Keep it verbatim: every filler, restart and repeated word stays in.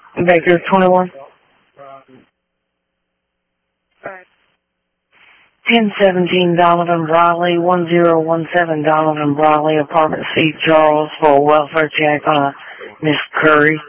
Baker twenty-one. ten seventeen Donovan Briley, one zero one seven Donovan Briley, apartment C, Charles, for a welfare check on a Miss Curry.